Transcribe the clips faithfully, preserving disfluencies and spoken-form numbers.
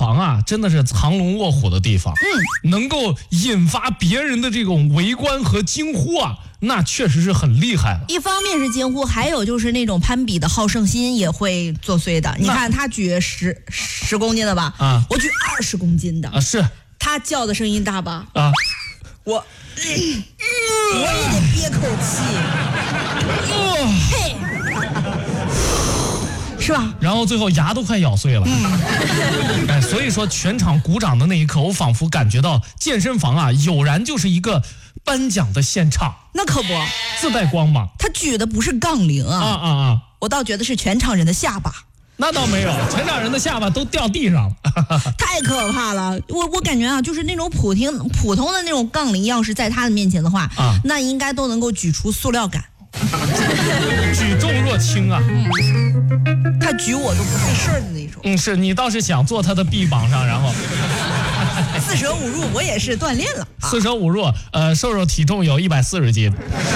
房啊，真的是藏龙卧虎的地方，嗯，能够引发别人的这种围观和惊呼啊，那确实是很厉害的。 一方面是惊呼，还有就是那种攀比的好胜心也会作祟的。你看他举十十公斤的吧，啊，我举二十公斤的啊，是他叫的声音大吧， 啊， 我、呃、我也得憋口气， 哦， 嘿。是吧？ 然后最后牙都快咬碎了。嗯、哎，所以说全场鼓掌的那一刻，我仿佛感觉到健身房啊，有然就是一个颁奖的现场。 那可不， 自带光芒。 他举的不是杠铃啊！ 啊啊啊！ 我倒觉得是全场人的下巴。 那倒没有，全场人的下巴都掉地上了。 太可怕了！我我感觉啊，就是那种普通普通的那种杠铃，要是在他的面前的话，啊、那应该都能够举出塑料感。 举重若轻啊！ 嗯，他举我都不费事儿的那种。 嗯，是你倒是想坐他的臂膀上，然后四舍五入，我也是锻炼了。 啊、四舍五入，呃，瘦瘦体重有一百四十斤。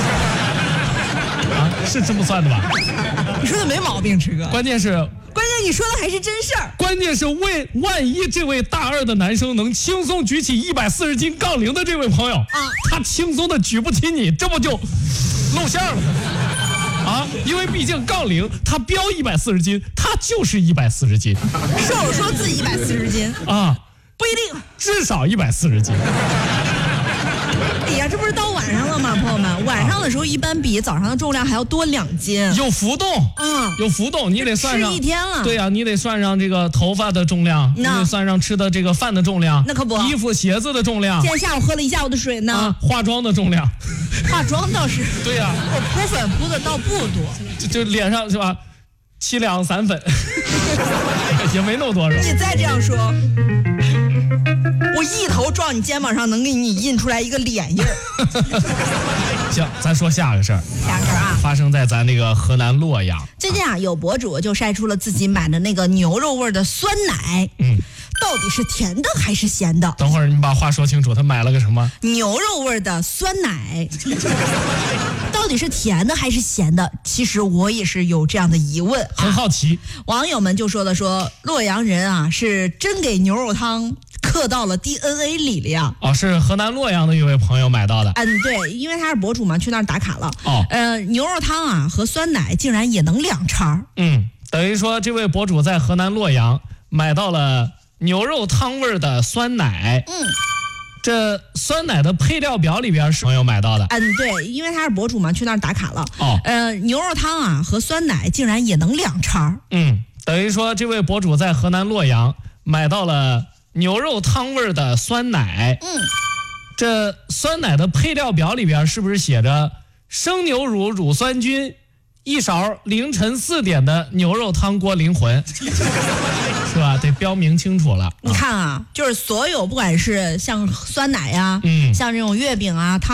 啊，是这么算的吧？ 你说的没毛病，池哥。 关键是， 关键你说的还是真事儿。 关键是为万一这位大二的男生能轻松举起一百四十斤杠铃的这位朋友啊，他轻松的举不起你，这不就露馅了啊？因为毕竟杠铃它标一百四十斤，它就是一百四十斤。 瘦瘦说自己一百四十斤啊， 不一定， 至少一百四十斤。 哎呀，这不是到晚上了吗，朋友们？晚上的时候一般比早上的重量还要多两斤， 有浮动，嗯，有浮动，你得算上吃一天了。 对呀、啊，你得算上这个头发的重量，你得算上吃的这个饭的重量， 那可不， 衣服鞋子的重量。 今天下午喝了一下午的水呢。 啊，化妆的重量， 化妆倒是对呀、啊， 我铺粉铺的倒不多， 就就脸上是吧？七两散粉，也没那么多是吧？ 你再这样说。我一头撞你肩膀上，能给你印出来一个脸印儿。 行，咱说下个事儿。 下个事儿啊， 发生在咱那个河南洛阳。 最近啊，有博主就晒出了自己买的那个牛肉味的酸奶，嗯，到底是甜的还是咸的？ 等会儿你把话说清楚，他买了个什么？ 牛肉味的酸奶。到底是甜的还是咸的？其实我也是有这样的疑问、啊， 很好奇。 网友们就说了说，洛阳人啊是真给牛肉汤刻到了 D N A 里了呀。 哦，是河南洛阳的一位朋友买到的。 嗯，对，因为他是博主嘛，去那儿打卡了。 哦， 呃，牛肉汤啊和酸奶竟然也能两茬。 嗯，等于说这位博主在河南洛阳买到了牛肉汤味的酸奶。嗯。这酸奶的配料表里边是朋友买到的。 嗯，对，因为他是博主嘛，去那儿打卡了。 哦， 呃，牛肉汤啊和酸奶竟然也能两茬。 嗯，等于说这位博主在河南洛阳买到了牛肉汤味的酸奶。嗯，这酸奶的配料表里边是不是写着生牛乳、乳酸菌，一勺凌晨四点的牛肉汤锅灵魂？是吧？得标明清楚了。 你看啊，就是所有不管是像酸奶呀、啊，嗯，像这种月饼啊、汤。